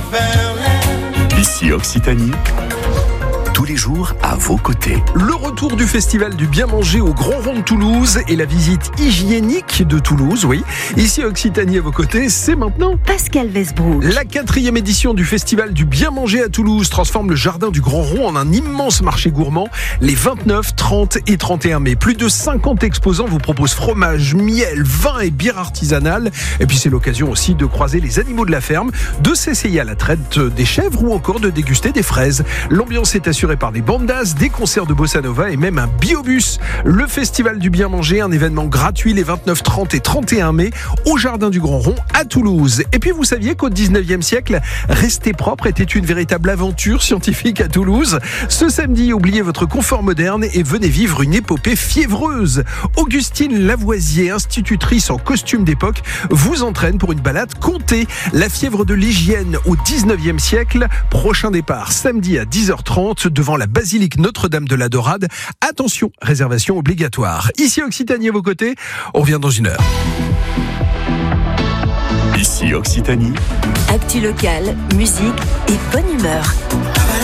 Ici Occitanie, tous les jours à vos côtés. Le retour du festival du bien manger au Grand Rond de Toulouse et la visite hygiénique de Toulouse, oui. Ici Occitanie à vos côtés, c'est maintenant. Pascal Westbrook. La 4e édition du festival du bien manger à Toulouse transforme le jardin du Grand Rond en un immense marché gourmand les 29, 30 et 31 mai. Plus de 50 exposants vous proposent fromage, miel, vin et bière artisanale. Et puis c'est l'occasion aussi de croiser les animaux de la ferme, de s'essayer à la traite des chèvres ou encore de déguster des fraises. L'ambiance est assurée par des bandas, des concerts de bossa nova et même un biobus. Le festival du bien manger, un événement gratuit les 29, 30 et 31 mai au jardin du Grand Rond à Toulouse. Et puis vous saviez qu'au 19e siècle, rester propre était une véritable aventure scientifique à Toulouse. Ce samedi, oubliez votre confort moderne et venez vivre une épopée fiévreuse. Augustine Lavoisier, institutrice en costume d'époque, vous entraîne pour une balade comptée. La fièvre de l'hygiène au 19e siècle. Prochain départ samedi à 10h30 devant la basilique Notre-Dame de la Dorade. Attention, réservation obligatoire. Ici Occitanie à vos côtés, on revient dans une heure. Ici Occitanie. Actu locale, musique et bonne humeur.